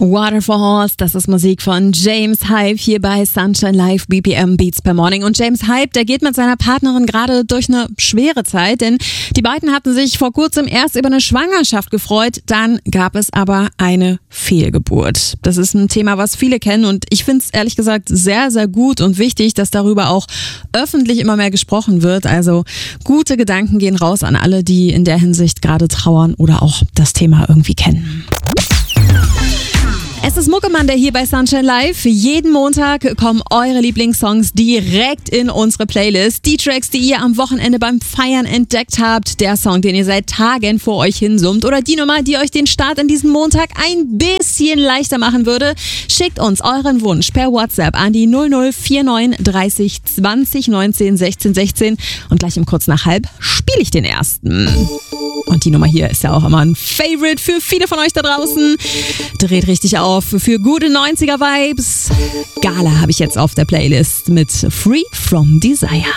Waterfalls, das ist Musik von James Hype hier bei Sunshine Live BPM Beats per Morning. Und James Hype, der geht mit seiner Partnerin gerade durch eine schwere Zeit, denn die beiden hatten sich vor kurzem erst über eine Schwangerschaft gefreut, dann gab es aber eine Fehlgeburt. Das ist ein Thema, was viele kennen und ich finde es ehrlich gesagt sehr, sehr gut und wichtig, dass darüber auch öffentlich immer mehr gesprochen wird. Also gute Gedanken gehen raus an alle, die in der Hinsicht gerade trauern oder auch das Thema irgendwie kennen. Es ist Muckemann, der hier bei Sunshine Live. Jeden Montag kommen eure Lieblingssongs direkt in unsere Playlist. Die Tracks, die ihr am Wochenende beim Feiern entdeckt habt. Der Song, den ihr seit Tagen vor euch hinsummt. Oder die Nummer, die euch den Start an diesem Montag ein bisschen leichter machen würde. Schickt uns euren Wunsch per WhatsApp an die 0049 30 20 19 16 16. Und gleich um kurz nach halb spiele ich den ersten. Und die Nummer hier ist ja auch immer ein Favorite für viele von euch da draußen. Dreht richtig auf für gute 90er-Vibes. Gala habe ich jetzt auf der Playlist mit Free From Desire.